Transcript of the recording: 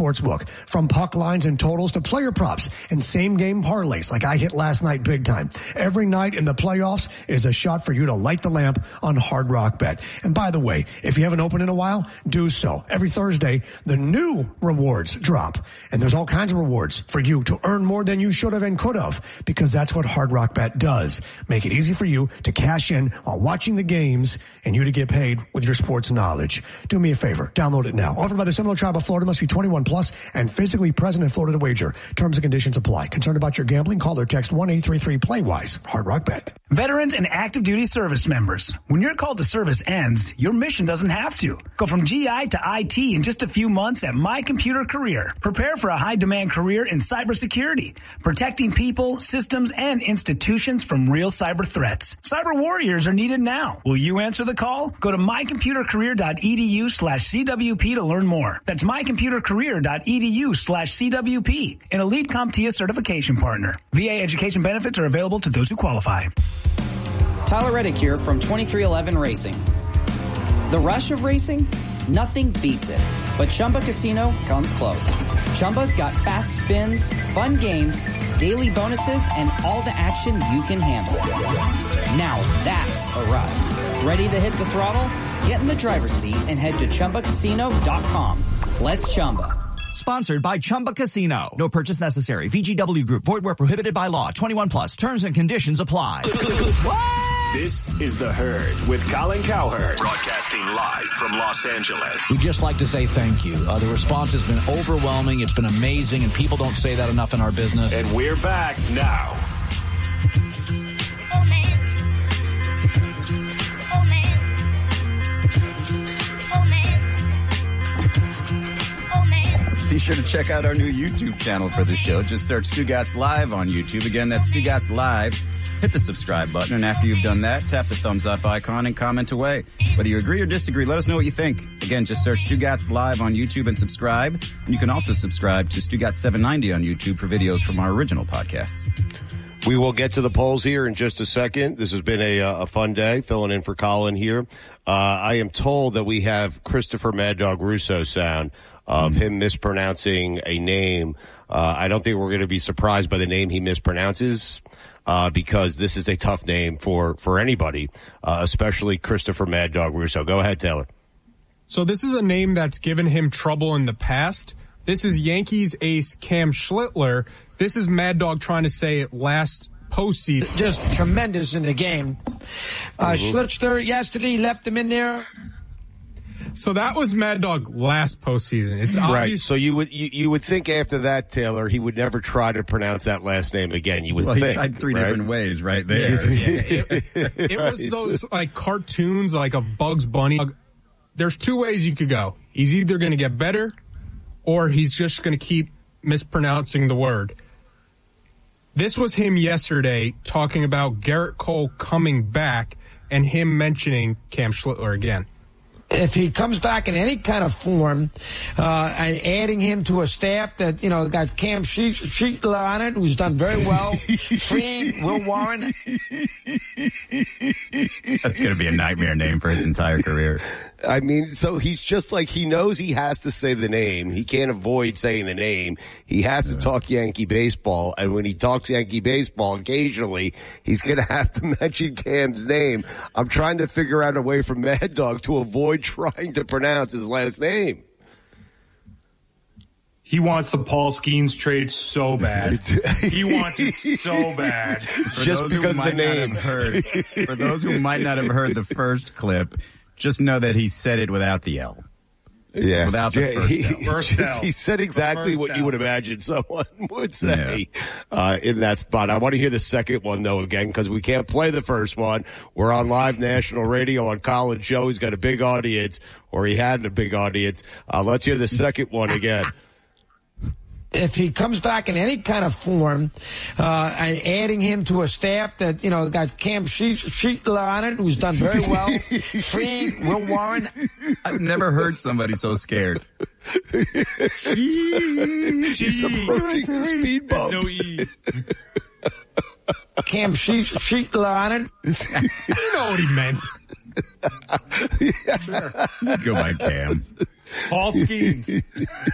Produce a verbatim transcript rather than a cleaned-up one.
Sportsbook. From puck lines and totals to player props and same-game parlays like I hit last night big time. Every night in the playoffs is a shot for you to light the lamp on Hard Rock Bet. And by the way, if you haven't opened in a while, do so. Every Thursday, the new rewards drop. And there's all kinds of rewards for you to earn more than you should have and could have, because that's what Hard Rock Bet does. Make it easy for you to cash in while watching the games and you to get paid with your sports knowledge. Do me a favor. Download it now. Offered by the Seminole Tribe of Florida. Must be twenty-one plus and physically present in Florida to wager. Terms and conditions apply. Concerned about your gambling? Call or text one eight three three play wise. Hard Rock Bet. Veterans and active duty service members. When your call to service ends, your mission doesn't have to. Go from G I to I T in just a few months at My Computer Career. Prepare for a high-demand career in cybersecurity, protecting people, systems, and institutions from real cyber threats. Cyber warriors are needed now. Will you answer the call? Go to mycomputercareer.edu slash CWP to learn more. That's mycomputercareer.edu slash CWP, an elite CompTIA certification partner. V A education benefits are available to those who qualify. Tyler Reddick here from twenty-three eleven Racing. The rush of racing? Nothing beats it. But Chumba Casino comes close. Chumba's got fast spins, fun games, daily bonuses, and all the action you can handle. Now that's a ride. Ready to hit the throttle? Get in the driver's seat and head to Chumba Casino dot com. Let's Chumba. Sponsored by Chumba Casino. No purchase necessary. V G W Group. Void where prohibited by law. twenty-one plus. Terms and conditions apply. What? This is The Herd with Colin Cowherd. Broadcasting live from Los Angeles. We'd just like to say thank you. Uh, the response has been overwhelming. It's been amazing, and people don't say that enough in our business. And we're back now. Oh, man. Oh, man. Oh, man. Oh, man. Be sure to check out our new YouTube channel for the show. Just search Stugotz Live on YouTube. Again, that's Stugotz Live. Hit the subscribe button, and after you've done that, tap the thumbs up icon and comment away. Whether you agree or disagree, let us know what you think. Again, just search Stugotz Live on YouTube and subscribe. And you can also subscribe to Stugotz seven ninety on YouTube for videos from our original podcasts. We will get to the polls here in just a second. This has been a, a fun day, filling in for Colin here. Uh, I am told that we have Christopher Mad Dog Russo sound of him mispronouncing a name. Uh, I don't think we're going to be surprised by the name he mispronounces. Uh, because this is a tough name for, for anybody, uh, especially Christopher Mad Dog Russo. Go ahead, Taylor. So this is a name that's given him trouble in the past. This is Yankees ace Cam Schlittler. This is Mad Dog trying to say it last postseason. Just tremendous in the game. Uh, mm-hmm. Schlittler yesterday left him in there. So that was Mad Dog last postseason. It's obvious. Right. So you would you, you would think after that, Taylor, he would never try to pronounce that last name again. You would well, think. He tried three right? different ways right there. Yeah, it, it right. was those like cartoons like of Bugs Bunny. There's two ways you could go. He's either going to get better or he's just going to keep mispronouncing the word. This was him yesterday talking about Garrett Cole coming back and him mentioning Cam Schlittler again. If he comes back in any kind of form, uh, and adding him to a staff that, you know, got Cam Schlittler on it, who's done very well, freeing Will Warren. That's going to be a nightmare name for his entire career. I mean, so he's just like, he knows he has to say the name. He can't avoid saying the name. He has to talk Yankee baseball. And when he talks Yankee baseball, occasionally, he's going to have to mention Cam's name. I'm trying to figure out a way for Mad Dog to avoid trying to pronounce his last name. He wants the Paul Skeens trade so bad. He wants it so bad. For just because the name. Heard, for those who might not have heard the first clip, just know that he said it without the L. Yes. Without the first he, L. First just, L. he said exactly what L. you would imagine someone would say yeah. uh, in that spot. I want to hear the second one, though, again, because we can't play the first one. We're on live national radio on Colin's show. He's got a big audience, or he had a big audience. Uh, let's hear the second one again. If he comes back in any kind of form, uh, and adding him to a staff that, you know, got Cam Schlittler on it, who's done very well, freeing Will Warren. I've never heard somebody so scared. He's approaching the speed bump. No E. Cam Schlittler on it. You know what he meant. Sure. Go by Cam. Paul Skeens.